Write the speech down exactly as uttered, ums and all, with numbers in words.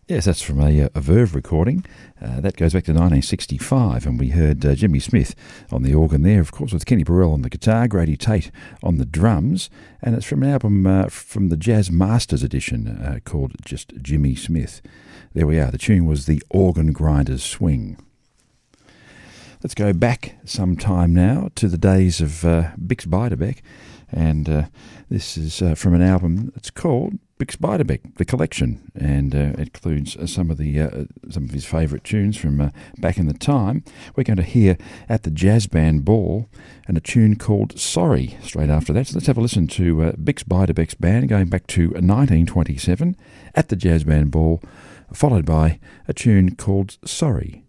Yes, that's from a, a Verve recording. Uh, that goes back to nineteen sixty-five, and we heard uh, Jimmy Smith on the organ there, of course, with Kenny Burrell on the guitar, Grady Tate on the drums, and it's from an album uh, from the Jazz Masters edition uh, called just Jimmy Smith. There we are. The tune was The Organ Grinder's Swing. Let's go back some time now to the days of uh, Bix Beiderbecke, and uh, this is uh, from an album that's called Bix Beiderbecke, The Collection, and uh, it includes uh, some of the uh, some of his favourite tunes from uh, back in the time. We're going to hear At the Jazz Band Ball and a tune called Sorry straight after that. So let's have a listen to uh, Bix Beiderbecke's band going back to nineteen twenty-seven, At the Jazz Band Ball, followed by a tune called Sorry.